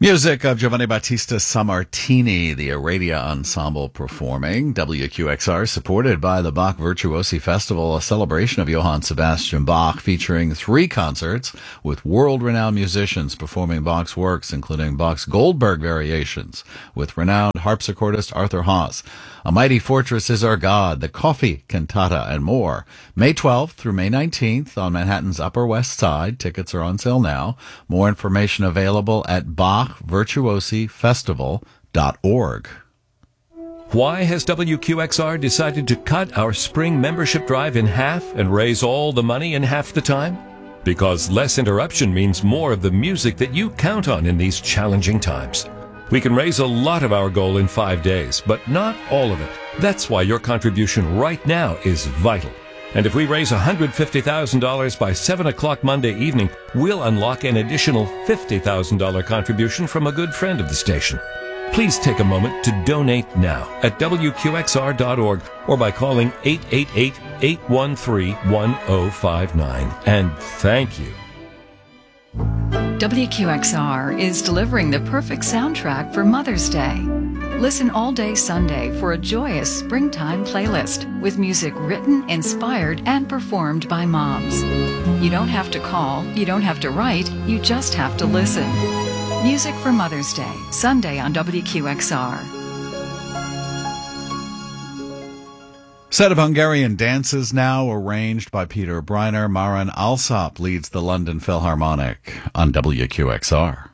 Music of Giovanni Battista Sammartini, the Aradia Ensemble performing. WQXR, supported by the Bach Virtuosi Festival, a celebration of Johann Sebastian Bach, featuring 3 concerts with world-renowned musicians performing Bach's works, including Bach's Goldberg Variations with renowned harpsichordist Arthur Haas. A Mighty Fortress Is Our God, the Coffee Cantata, and more. May 12th through May 19th on Manhattan's Upper West Side. Tickets are on sale now. More information available at BachVirtuosiFestival.org. Why has WQXR decided to cut our spring membership drive in half and raise all the money in half the time? Because less interruption means more of the music that you count on in these challenging times. We can raise a lot of our goal in 5 days, but not all of it. That's why your contribution right now is vital. And if we raise $150,000 by 7 o'clock Monday evening, we'll unlock an additional $50,000 contribution from a good friend of the station. Please take a moment to donate now at WQXR.org or by calling 888-813-1059. And thank you. WQXR is delivering the perfect soundtrack for Mother's Day. Listen all day Sunday for a joyous springtime playlist with music written, inspired, and performed by moms. You don't have to call, you don't have to write, you just have to listen. Music for Mother's Day, Sunday on WQXR. Set of Hungarian dances now, arranged by Peter Breiner. Marin Alsop leads the London Philharmonic on WQXR.